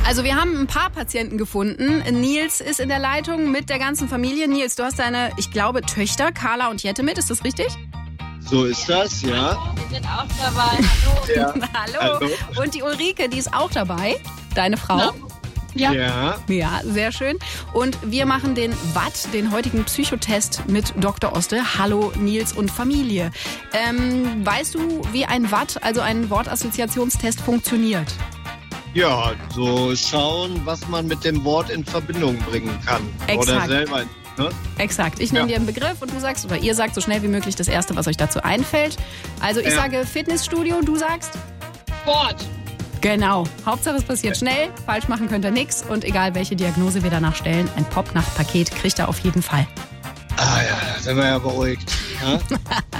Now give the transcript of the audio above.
Also wir haben ein paar Patienten gefunden. Nils ist in der Leitung mit der ganzen Familie. Nils, du hast deine, ich glaube, Töchter Carla und Jette mit. Ist das richtig? So ist das, ja. Wir sind auch dabei. Hallo. Ja. Hallo. Und die Ulrike, die ist auch dabei. Deine Frau. Ja. Ja, sehr schön. Und wir machen den Watt, den heutigen Psychotest mit Dr. Oste. Hallo Nils und Familie. Weißt du, wie ein Watt, also ein Wortassoziationstest, funktioniert? Ja, so schauen, was man mit dem Wort in Verbindung bringen kann. Exakt. Oder selber, ne? Exakt. Ich nenne dir einen Begriff und du sagst, oder ihr sagt so schnell wie möglich das Erste, was euch dazu einfällt. Also ich sage Fitnessstudio, du sagst? Sport. Genau. Hauptsache es passiert schnell. Falsch machen könnt ihr nichts. Und egal, welche Diagnose wir danach stellen, ein Popnacht-Paket kriegt ihr auf jeden Fall. Ah ja, da sind wir ja beruhigt. Ja?